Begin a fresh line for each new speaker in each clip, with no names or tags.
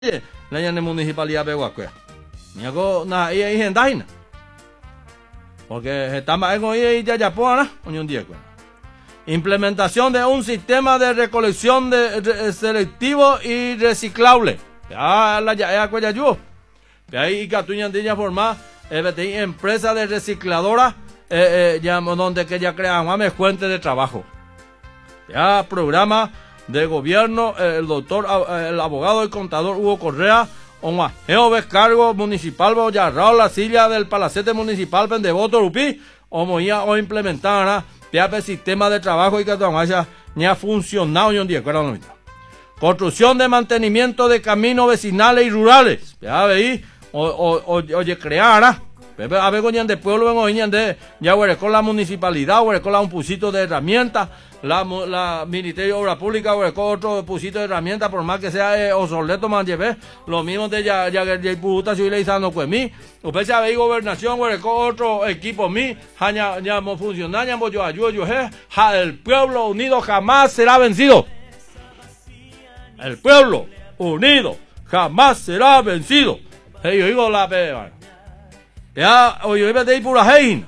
la municipalidad de Huacuea. Niago na y agendaina. Porque estamos en hoy ya pona, un día. Implementación de un sistema de recolección selectivo y reciclable. Ya la ya cuella yo. Ahí Catuñan de forma empresa de recicladora donde que ya crean más fuentes de trabajo. Ya programa de gobierno, el doctor, el abogado y contador Hugo Correa, Geoves cargo municipal, Boyarrao, la silla del palacete municipal, Pendevoto, Rupi, o implementar el sistema de trabajo y que ni ha funcionado ni un día. Construcción de mantenimiento de caminos vecinales y rurales. Ya veí, oye, crear, a ver, de pueblo, ya con la municipalidad, con un pusito de herramientas. La Ministerio de Obra Pública o otro pusito de herramientas, por más que sea obsoleto, man llevé lo mismo de ya puta si le izando pues mí usted sabe gobernación o otro equipo mí ya no funciona ya yo ayudo el pueblo unido jamás será vencido. El pueblo unido jamás será vencido. Yo digo la ya oye de pura hein.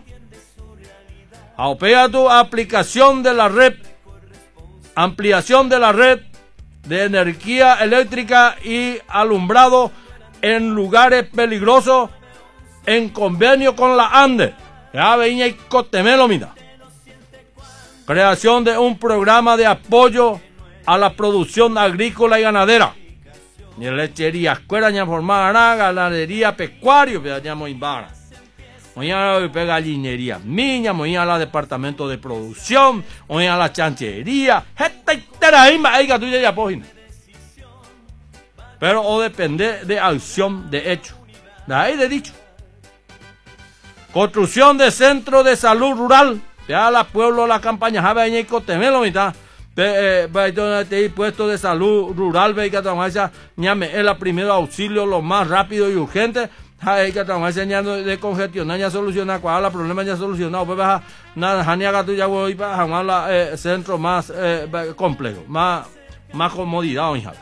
Aupea tu aplicación de la red, ampliación de la red de energía eléctrica y alumbrado en lugares peligrosos en convenio con la ANDE. Ya veía y cotemelo, mira. Creación de un programa de apoyo a la producción agrícola y ganadera. Ni lechería, escuela, ni formada, ganadería, pecuario, ya muy vara. Oía la gallinería miña, oía la departamento de producción, oía la chanchería, pero o depende de acción de hecho, de ahí de dicho. Construcción de centro de salud rural, ya la pueblo, la campaña, jabe y cotemelo mitad, puesto de salud rural, ve que es la primero auxilio lo más rápido y urgente. Hay que estamos enseñando de congestionar ya solucionar cuál es el problema ya solucionado pues baja nada janiaga tú ya voy para jamás la centro más complejo más comodidad hija.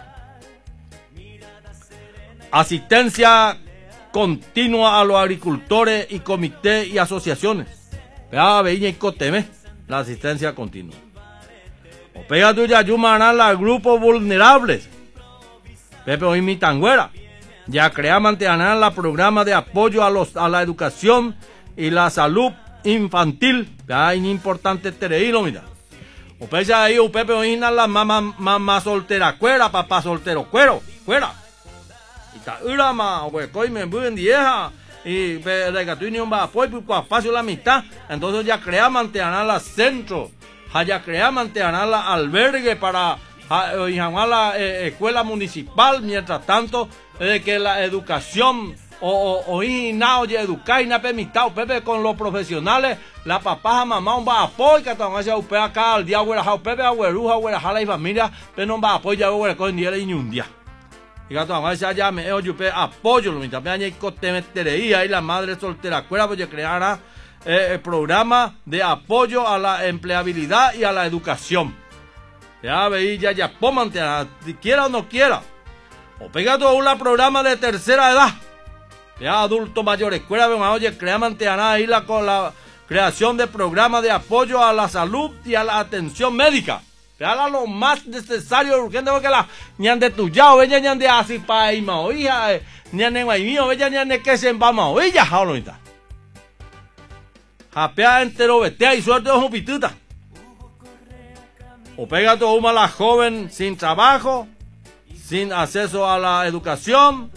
Asistencia continua a los agricultores y comités y asociaciones. Ya veía y coteme la asistencia continua. O pega tú ya yumaná los grupos vulnerables. Pepe hoy mi tangüera. Ya crea mantener la programa de apoyo a la educación y la salud infantil. Ya es importante tereílo, mira. O pesa ahí, o pepe oína la mamá soltera cuera, papá soltero cuero, fuera. Y ta urama, o coi me buen vieja. Y de que tú ni un va apoyo, pues espacio la mitad. Entonces ya crea mantener la centro. Ya crea mantener la albergue para la escuela municipal, mientras tanto de que la educación o educar y na permitado pepe con los profesionales la papá mamá un va apoyo que tan hacia upea acá al día huera pepe agüeruja huera jala y familia pero no va apoyo ya huera con día y un día y que tan hacia ya me yupe apoyo lo mitad peña y cotemetería y la madre soltera cuera pues creará el programa de apoyo a la empleabilidad y a la educación. Ya veí ya mantener si quiera o no quiera. O pega todo un programa de tercera edad. Ya adultos mayores. Oye, crea mantener ahí con la creación de programas de apoyo a la salud y a la atención médica. Ya lo más necesario y urgente porque la ñan de tuyao, bella ñan de así pa y maoija, ñan de guaymío, bella ñan de que se embama oilla, jaulita. Japea entero vetea y suerte de jupituta. O pega todo una la joven sin trabajo, sin acceso a la educación,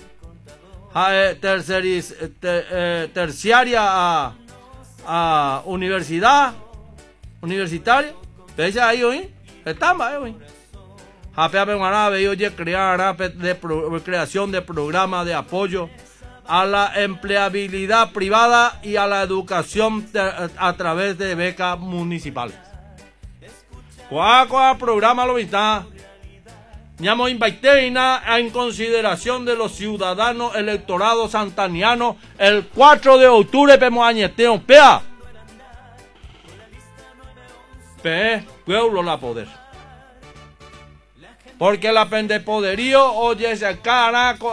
terciaria a universitaria, ¿veis ahí hoy? Estamos ahí hoy. Japea penguanabe oye crear creación de programas de apoyo a la empleabilidad privada y a la educación a través de becas municipales. Cuá programa lo está. Ñamo inviteina en consideración de los ciudadanos electorados santanianos el 4 de octubre pemo añeteo pea. Pueblo la poder. Porque la pendepoderío oye se cara